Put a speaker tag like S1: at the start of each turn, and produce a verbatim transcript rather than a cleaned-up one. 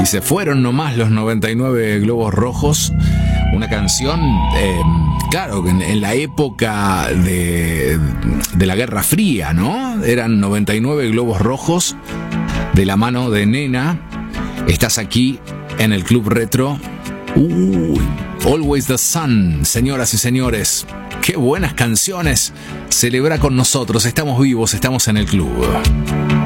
S1: Y se fueron nomás los noventa y nueve globos rojos. Una canción, eh, claro, en, en la época de, de la Guerra Fría, ¿no? Eran noventa y nueve globos rojos de la mano de Nena. Estás aquí en el Club Retro. Uy, Always the Sun, señoras y señores. Qué buenas canciones. Celebra con nosotros, estamos vivos, estamos en el club.